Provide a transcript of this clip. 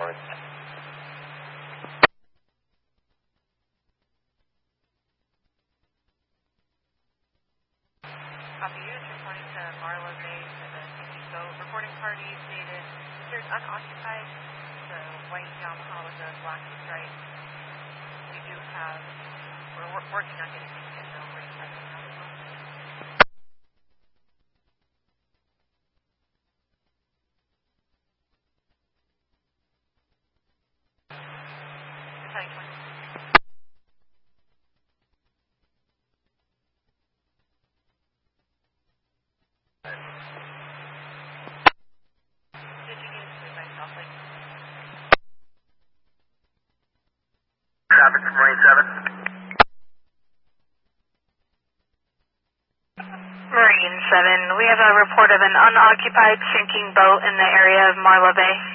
Copy units reporting to Marla Bay for the sinking boat. Reporting party stated appears unoccupied. The white Yamaha with the black stripe. We do have, we're working on getting things getting over to that now as well. Battalion 20. Traffic from Marine 7. Marine 7, we have a report of an unoccupied sinking boat in the area of Marla Bay.